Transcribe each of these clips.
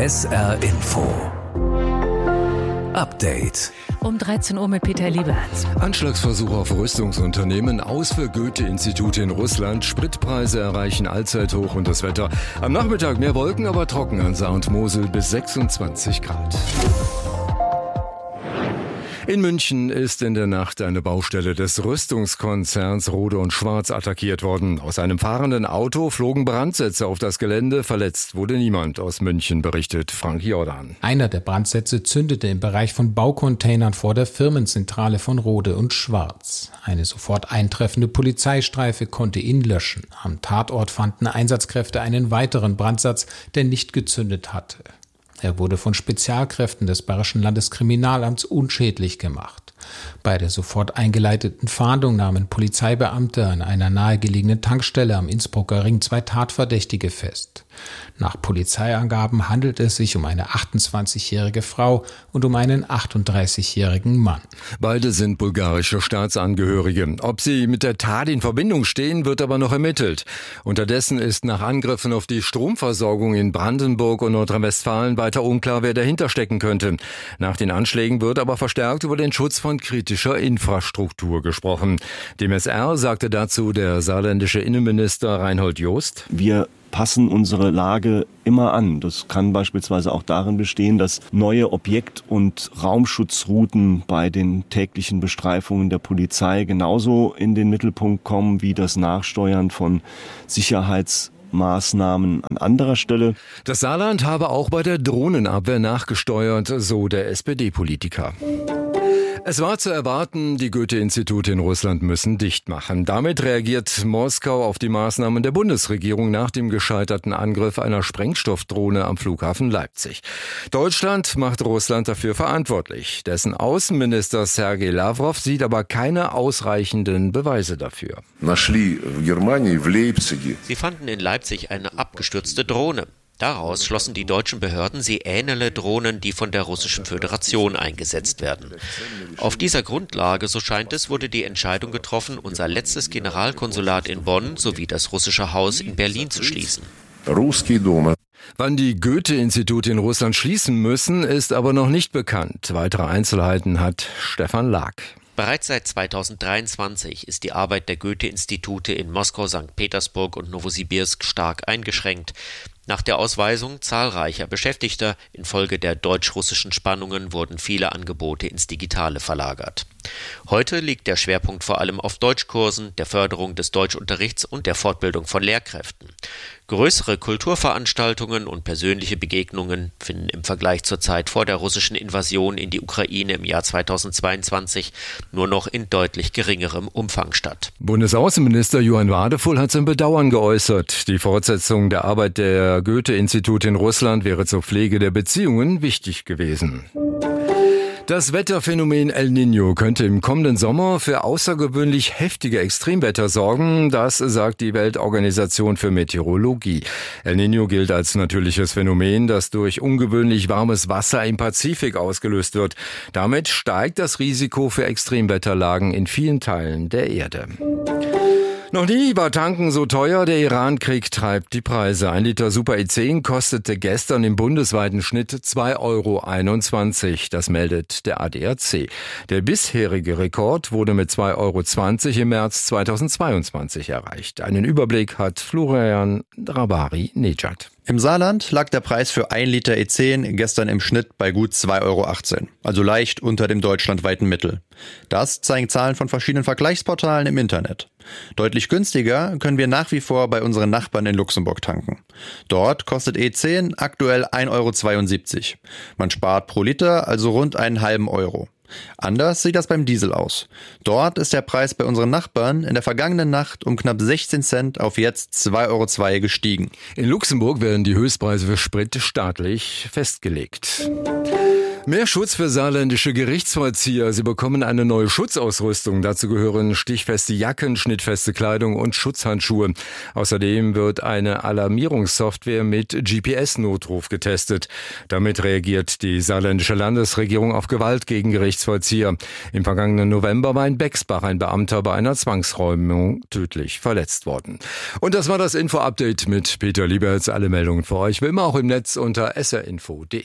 SR Info Update. Um 13 Uhr mit Peter Liebert. Anschlagsversuch auf Rüstungsunternehmen, aus für Goethe-Institute in Russland, Spritpreise erreichen Allzeithoch und das Wetter. Am Nachmittag mehr Wolken, aber trocken an Saar und Mosel bis 26 Grad. In München ist in der Nacht eine Baustelle des Rüstungskonzerns Rohde & Schwarz attackiert worden. Aus einem fahrenden Auto flogen Brandsätze auf das Gelände. Verletzt wurde niemand. Aus München berichtet Frank Jordan. Einer der Brandsätze zündete im Bereich von Baucontainern vor der Firmenzentrale von Rohde & Schwarz. Eine sofort eintreffende Polizeistreife konnte ihn löschen. Am Tatort fanden Einsatzkräfte einen weiteren Brandsatz, der nicht gezündet hatte. Er wurde von Spezialkräften des Bayerischen Landeskriminalamts unschädlich gemacht. Bei der sofort eingeleiteten Fahndung nahmen Polizeibeamte an einer nahegelegenen Tankstelle am Innsbrucker Ring 2 Tatverdächtige fest. Nach Polizeiangaben handelt es sich um eine 28-jährige Frau und um einen 38-jährigen Mann. Beide sind bulgarische Staatsangehörige. Ob sie mit der Tat in Verbindung stehen, wird aber noch ermittelt. Unterdessen ist nach Angriffen auf die Stromversorgung in Brandenburg und Nordrhein-Westfalen weiter unklar, wer dahinter stecken könnte. Nach den Anschlägen wird aber verstärkt über den Schutz von kritischer Infrastruktur gesprochen. Dem SR sagte dazu der saarländische Innenminister Reinhold Jost: Wir passen unsere Lage immer an. Das kann beispielsweise auch darin bestehen, dass neue Objekt- und Raumschutzrouten bei den täglichen Bestreifungen der Polizei genauso in den Mittelpunkt kommen wie das Nachsteuern von Sicherheitsmaßnahmen an anderer Stelle. Das Saarland habe auch bei der Drohnenabwehr nachgesteuert, so der SPD-Politiker. Es war zu erwarten, die Goethe-Institute in Russland müssen dicht machen. Damit reagiert Moskau auf die Maßnahmen der Bundesregierung nach dem gescheiterten Angriff einer Sprengstoffdrohne am Flughafen Leipzig. Deutschland macht Russland dafür verantwortlich. Dessen Außenminister Sergei Lavrov sieht aber keine ausreichenden Beweise dafür. Sie fanden in Leipzig eine abgestürzte Drohne. Daraus schlossen die deutschen Behörden, sie ähnele Drohnen, die von der Russischen Föderation eingesetzt werden. Auf dieser Grundlage, so scheint es, wurde die Entscheidung getroffen, unser letztes Generalkonsulat in Bonn sowie das russische Haus in Berlin zu schließen. Wann die Goethe-Institute in Russland schließen müssen, ist aber noch nicht bekannt. Weitere Einzelheiten hat Stefan Lag. Bereits seit 2023 ist die Arbeit der Goethe-Institute in Moskau, St. Petersburg und Nowosibirsk stark eingeschränkt. Nach der Ausweisung zahlreicher Beschäftigter infolge der deutsch-russischen Spannungen wurden viele Angebote ins Digitale verlagert. Heute liegt der Schwerpunkt vor allem auf Deutschkursen, der Förderung des Deutschunterrichts und der Fortbildung von Lehrkräften. Größere Kulturveranstaltungen und persönliche Begegnungen finden im Vergleich zur Zeit vor der russischen Invasion in die Ukraine im Jahr 2022 nur noch in deutlich geringerem Umfang statt. Bundesaußenminister Johann Wadefull hat sein Bedauern geäußert. Die Fortsetzung der Arbeit der Goethe-Institute in Russland wäre zur Pflege der Beziehungen wichtig gewesen. Das Wetterphänomen El Niño könnte im kommenden Sommer für außergewöhnlich heftige Extremwetter sorgen. Das sagt die Weltorganisation für Meteorologie. El Niño gilt als natürliches Phänomen, das durch ungewöhnlich warmes Wasser im Pazifik ausgelöst wird. Damit steigt das Risiko für Extremwetterlagen in vielen Teilen der Erde. Noch nie war Tanken so teuer, der Iran-Krieg treibt die Preise. 1 Liter Super E10 kostete gestern im bundesweiten Schnitt 2,21 €. Das meldet der ADAC. Der bisherige Rekord wurde mit 2,20 € im März 2022 erreicht. Einen Überblick hat Florian Drabari-Nejad. Im Saarland lag der Preis für 1 Liter E10 gestern im Schnitt bei gut 2,18 €, also leicht unter dem deutschlandweiten Mittel. Das zeigen Zahlen von verschiedenen Vergleichsportalen im Internet. Deutlich günstiger können wir nach wie vor bei unseren Nachbarn in Luxemburg tanken. Dort kostet E10 aktuell 1,72 €. Man spart pro Liter also rund einen halben Euro. Anders sieht das beim Diesel aus. Dort ist der Preis bei unseren Nachbarn in der vergangenen Nacht um knapp 16 Cent auf jetzt 2,02 € gestiegen. In Luxemburg werden die Höchstpreise für Sprit staatlich festgelegt. Mehr Schutz für saarländische Gerichtsvollzieher. Sie bekommen eine neue Schutzausrüstung. Dazu gehören stichfeste Jacken, schnittfeste Kleidung und Schutzhandschuhe. Außerdem wird eine Alarmierungssoftware mit GPS-Notruf getestet. Damit reagiert die saarländische Landesregierung auf Gewalt gegen Gerichtsvollzieher. Im vergangenen November war in Bexbach ein Beamter bei einer Zwangsräumung tödlich verletzt worden. Und das war das Info-Update mit Peter Lieberts. Alle Meldungen für euch wie immer auch im Netz unter srinfo.de.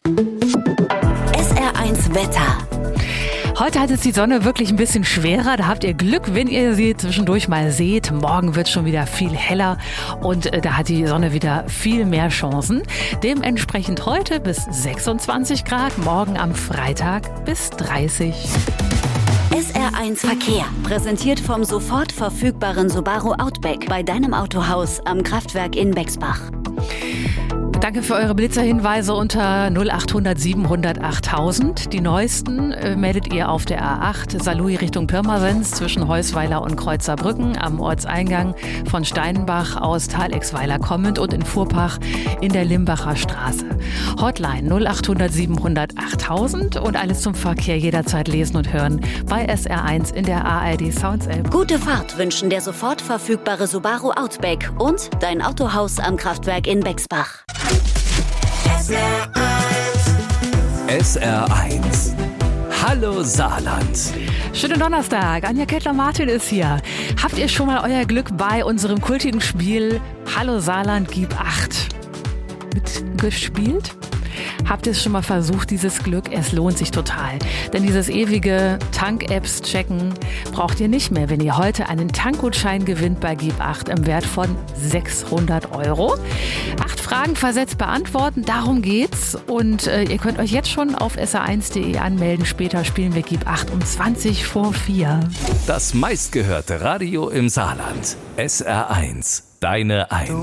SR1 Wetter. Heute hat es die Sonne wirklich ein bisschen schwerer. Da habt ihr Glück, wenn ihr sie zwischendurch mal seht. Morgen wird schon wieder viel heller und da hat die Sonne wieder viel mehr Chancen. Dementsprechend heute bis 26 Grad, morgen am Freitag bis 30. SR1 Verkehr, präsentiert vom sofort verfügbaren Subaru Outback bei deinem Autohaus am Kraftwerk in Bexbach. Danke für eure Blitzerhinweise unter 0800 700 8000. Die neuesten meldet ihr auf der A8 Saarlouis Richtung Pirmasens zwischen Heusweiler und Kreuzerbrücken am Ortseingang von Steinbach aus Thalexweiler kommend und in Furpach in der Limbacher Straße. Hotline 0800 700 8000 und alles zum Verkehr jederzeit lesen und hören bei SR1 in der ARD Sounds App. Gute Fahrt wünschen der sofort verfügbare Subaru Outback und dein Autohaus am Kraftwerk in Bexbach. SR1. Hallo Saarland. Schönen Donnerstag, Anja Kettler-Martin ist hier. Habt ihr schon mal euer Glück bei unserem kultigen Spiel Hallo Saarland, gib 8 mitgespielt? Habt ihr es schon mal versucht, dieses Glück? Es lohnt sich total. Denn dieses ewige Tank-Apps checken braucht ihr nicht mehr, wenn ihr heute einen Tankgutschein gewinnt bei Gib 8 im Wert von 600 €. 8 Fragen versetzt beantworten, darum geht's. Und ihr könnt euch jetzt schon auf sr1.de anmelden. Später spielen wir Gib 8 um 20 vor 4. Das meistgehörte Radio im Saarland. SR1. Deine 1.